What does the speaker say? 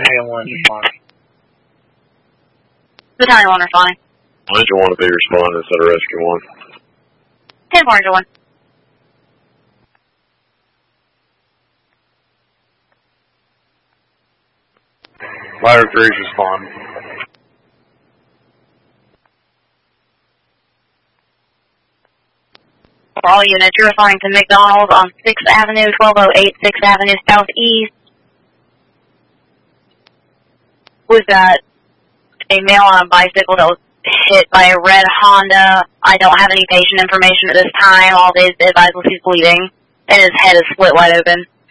Battalion 1 responding. Battalion 1 responding. Ranger 1 to be responding instead of Rescue 1. 10 Ranger 1. Ladder 3's responding. For all units, you're responding to McDonald's on 6th Avenue, 1208 6th Avenue Southeast. We've got a male on a bicycle that was hit by a red Honda. I don't have any patient information at this time. All they advise was he's bleeding, and his head is split wide open.